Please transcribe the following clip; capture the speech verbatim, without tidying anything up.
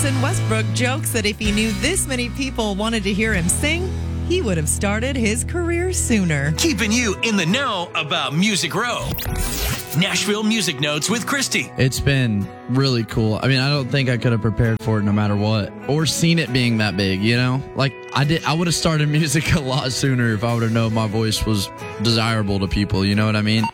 Russell Westbrook jokes that if he knew this many people wanted to hear him sing, he would have started his career sooner. Keeping you in the know about Music Row. Nashville Music Notes with Christy. It's been really cool. I mean, I don't think I could have prepared for it no matter what, or seen it being that big, you know? Like, I did. I would have started music a lot sooner if I would have known my voice was desirable to people, you know what I mean?